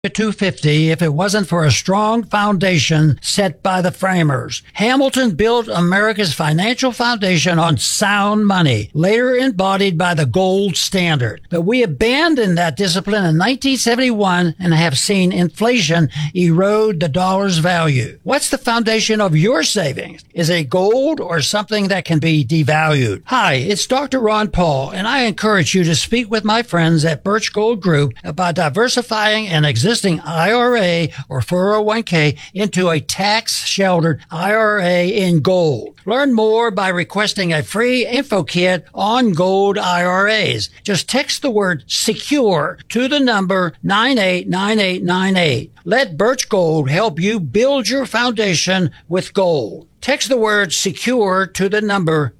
250 if it wasn't for a strong foundation set by the framers. Hamilton built America's financial foundation on sound money, later embodied by the gold standard. But we abandoned that discipline in 1971 and have seen inflation erode the dollar's value. What's the foundation of your savings? Is it gold or something that can be devalued? Hi, it's Dr. Ron Paul, and I encourage you to speak with my friends at Birch Gold Group about diversifying an existing IRA or 401k into a tax-sheltered IRA in gold. Learn more by requesting a free info kit on gold IRAs. Just text the word SECURE to the number 989898. Let Birch Gold help you build your foundation with gold. Text the word SECURE to the number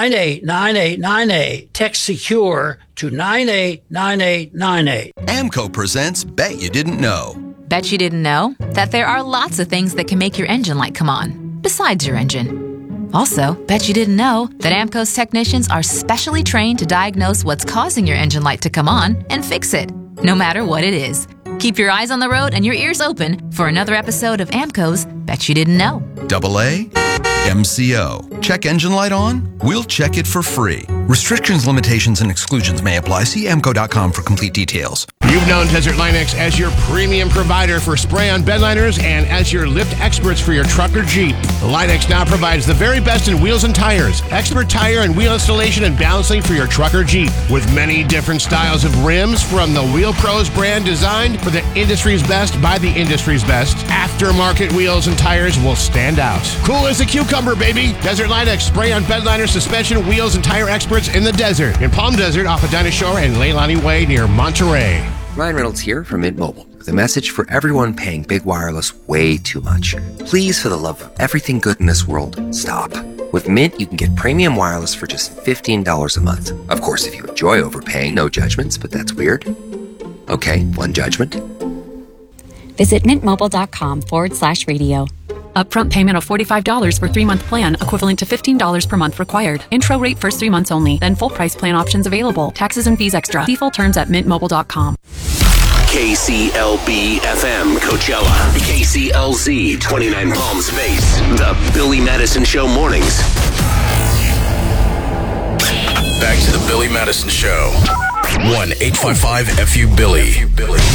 989898. Text SECURE to 989898. AMCO presents Bet You Didn't Know. Bet you didn't know that there are lots of things that can make your engine light come on, besides your engine. Also, bet you didn't know that AMCO's technicians are specially trained to diagnose what's causing your engine light to come on and fix it, no matter what it is. Keep your eyes on the road and your ears open for another episode of AMCO's Bet You Didn't Know. AA MCO. Check engine light on? We'll check it for free. Restrictions, limitations, and exclusions may apply. See AMCO.com for complete details. You've known Desert Linux as your premium provider for spray-on bedliners and as your lift experts for your truck or Jeep. Linux now provides the very best in wheels and tires, expert tire and wheel installation and balancing for your truck or Jeep, with many different styles of rims from the Wheel Pros brand designed for the industry's best by the industry's best. Aftermarket wheels and tires will stand out. Cool as a cucumber, baby. Desert Linux spray-on bedliner, suspension, wheels, and tire experts in the desert. In Palm Desert off Edina Shore and Leilani Way near Monterey. Ryan Reynolds here from Mint Mobile with a message for everyone paying big wireless way too much. Please, for the love of everything good in this world, stop. With Mint, you can get premium wireless for just $15 a month. Of course, if you enjoy overpaying, no judgments, but that's weird. Okay, one judgment. Visit mintmobile.com/radio. Upfront payment of $45 for 3-month plan, equivalent to $15 per month required. Intro rate first 3 months only, then full price plan options available. Taxes and fees extra. See full terms at mintmobile.com. KCLB FM Coachella, KCLZ 29 Palms Base, the Billy Madison Show mornings. Back to the Billy Madison Show. 1-855-FU-BILLY.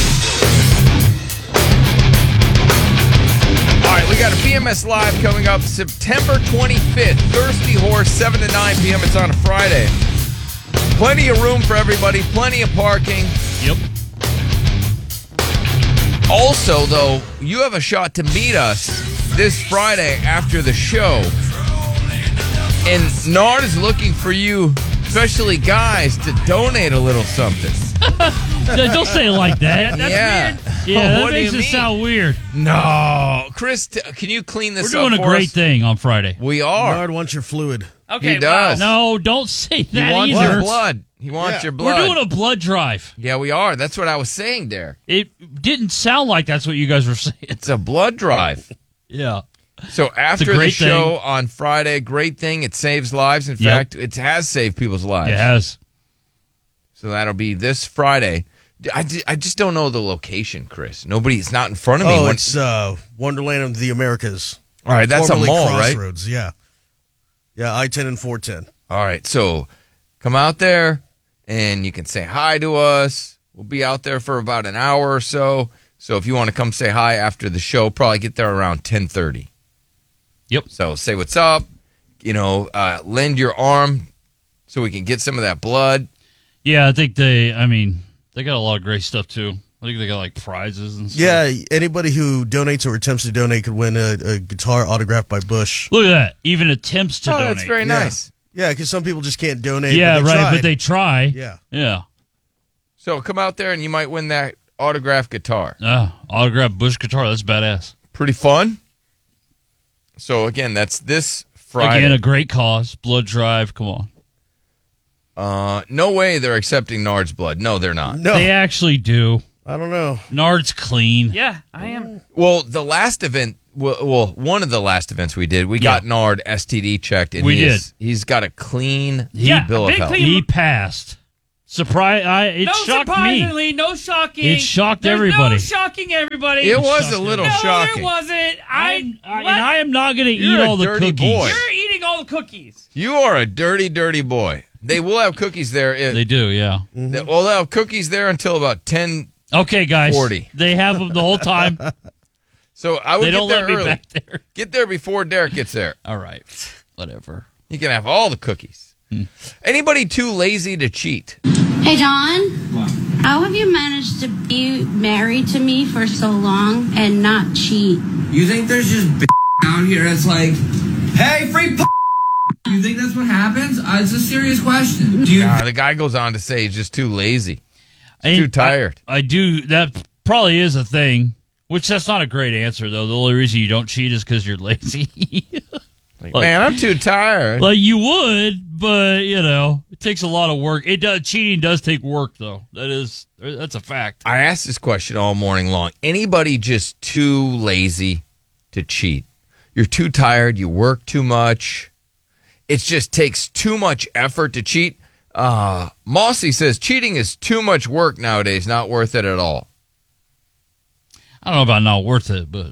All right, we got a BMS Live coming up September 25th. Thirsty Horse, 7 to 9 p.m. It's on a Friday. Plenty of room for everybody, plenty of parking. Yep. Also, though, you have a shot to meet us this Friday after the show. And Nard is looking for you, especially guys, to donate a little something. Don't say it like that. That's yeah. weird. Yeah, that makes it sound weird. No. Chris, can you clean this up? We're doing a great thing on Friday. We are. Nard wants your fluid. Okay, he does. No, don't say that He wants either. your blood. He wants your blood. We're doing a blood drive. Yeah, we are. That's what I was saying there. It didn't sound like that's what you guys were saying. It's a blood drive. Yeah. So after the show on Friday, great thing. It saves lives. In fact, it has saved people's lives. It has. So that'll be this Friday. I just don't know the location, Chris. It's not in front of me. Oh, it's Wonderland of the Americas. All right, that's a mall, Crossroads, right? Yeah. Yeah, I-10 and 410. All right, so come out there, and you can say hi to us. We'll be out there for about an hour or so. So if you want to come say hi after the show, probably get there around 10:30. Yep. So say what's up. Lend your arm so we can get some of that blood. Yeah, I think they got a lot of great stuff, too. I think they got, like, prizes and stuff. Yeah, anybody who donates or attempts to donate could win a guitar autographed by Bush. Look at that. Even attempts to donate. That's very nice. Yeah, because some people just can't donate. Yeah, but but they try. Yeah. Yeah. So come out there and you might win that autographed guitar. Autographed Bush guitar. That's badass. Pretty fun. So, again, that's this Friday. Again, a great cause. Blood drive. Come on. No way they're accepting Nard's blood. No, they're not. No. They actually do. I don't know. Nard's clean. Yeah, I am. Well, the last event, one of the last events we did, we got Nard STD checked. And we did. He's got a clean bill of health. He passed. It no, shocked surprisingly, me. no shocking. It shocked There's everybody. No shocking everybody. It was a little shocking. No, there wasn't. I am not going to eat You're a all the dirty cookies. boy. You're eating all the cookies. You are a dirty, dirty boy. They will have cookies there. They do, yeah. Well, they'll have cookies there until about 10. Okay, guys. 40. They have them the whole time. So I would They get don't there let me early. back there. Get there before Derek gets there. All right. Whatever. You can have all the cookies. Anybody too lazy to cheat? Hey, Don. How have you managed to be married to me for so long and not cheat? You think there's just out here that's like, hey, free You think that's what happens? It's a serious question. The guy goes on to say he's just too lazy. He's too tired. I do. That probably is a thing, which that's not a great answer, though. The only reason you don't cheat is because you're lazy. Man, I'm too tired. Like, you would, but, it takes a lot of work. Cheating does take work, though. That's a fact. I asked this question all morning long. Anybody just too lazy to cheat? You're too tired. You work too much. It just takes too much effort to cheat. Mossy says cheating is too much work nowadays, not worth it at all. I don't know about not worth it, but...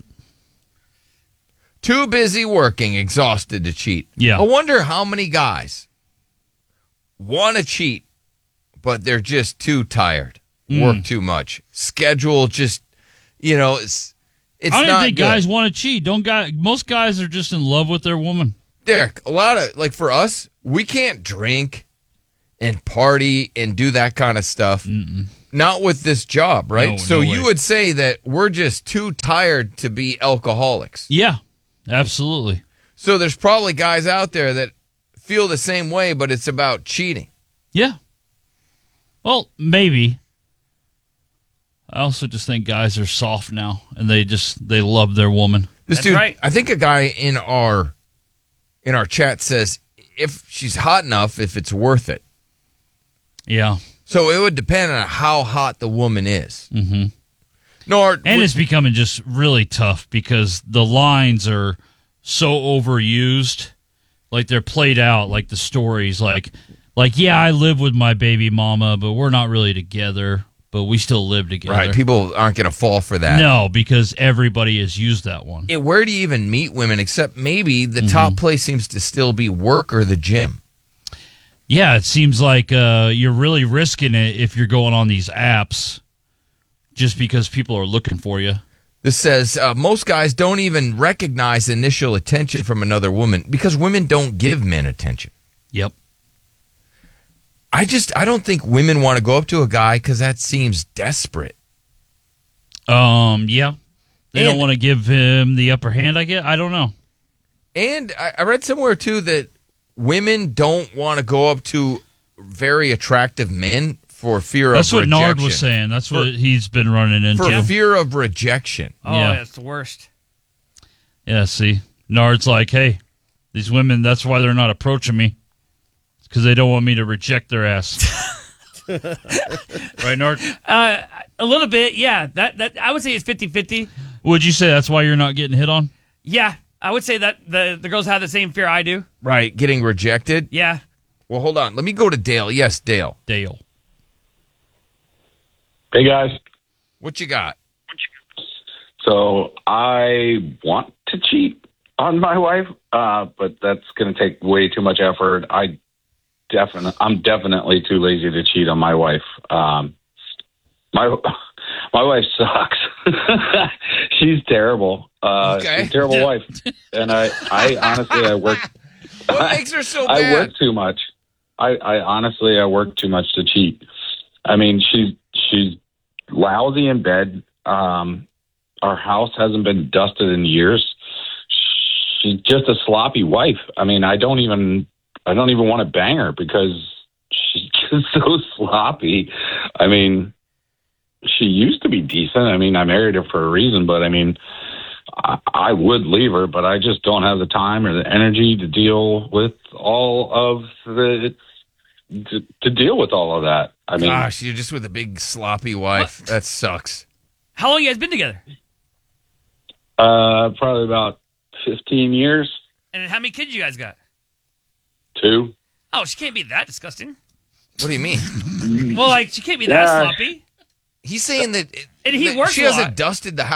Too busy working, exhausted to cheat. Yeah. I wonder how many guys want to cheat, but they're just too tired, work too much, schedule just, it's I don't not think good. guys want to cheat. Most guys are just in love with their woman. Derek, a lot of, for us, we can't drink and party and do that kind of stuff. Not with this job, right? No, so no you way. would say that we're just too tired to be alcoholics. Yeah, absolutely. So there's probably guys out there that feel the same way, but it's about cheating. Yeah. Well, maybe. I also just think guys are soft now, and they love their woman. This dude, right. I think a guy in our chat says if she's hot enough, if it's worth it. Yeah. So it would depend on how hot the woman is. Mm-hmm. And it's becoming just really tough because the lines are so overused. Like, they're played out, like the stories. Like, yeah, I live with my baby mama, but we're not really together, but we still live together. Right, people aren't going to fall for that. No, because everybody has used that one. Where do you even meet women except maybe the top place seems to still be work or the gym? Yeah, it seems like you're really risking it if you're going on these apps just because people are looking for you. This says most guys don't even recognize initial attention from another woman because women don't give men attention. Yep. I don't think women want to go up to a guy because that seems desperate. Yeah. They don't want to give him the upper hand, I guess. I don't know. And I read somewhere, too, that women don't want to go up to very attractive men for fear of rejection. That's what Nard was saying. That's what he's been running into. For fear of rejection. Oh, yeah. That's the worst. Yeah, see. Nard's like, hey, these women, that's why they're not approaching me. It's because they don't want me to reject their ass. Right, Nard? A little bit, yeah. That I would say it's 50-50. Would you say that's why you're not getting hit on? Yeah, I would say that the girls have the same fear I do. Right, getting rejected? Yeah. Well, hold on. Let me go to Dale. Yes, Dale. Dale. Hey, guys. What you got? So I want to cheat on my wife, but that's going to take way too much effort. I'm definitely too lazy to cheat on my wife. My wife sucks. She's terrible. Okay. She's a terrible wife. And I honestly, I work. What makes her so bad? I work too much. I honestly, I work too much to cheat. I mean, she's lousy in bed. Our house hasn't been dusted in years. She's just a sloppy wife. I mean, I don't even want to bang her because she's just so sloppy. I mean, she used to be decent. I mean, I married her for a reason, but I mean, I would leave her, but I just don't have the time or the energy to deal with all of to deal with all of that. I mean, gosh, you're just with a big sloppy wife. That sucks. How long you guys been together? Probably about 15 years. And how many kids you guys got? 2. Oh, she can't be that disgusting. What do you mean? Well, like she can't be that sloppy. He's saying that And he works she a lot. hasn't dusted the house.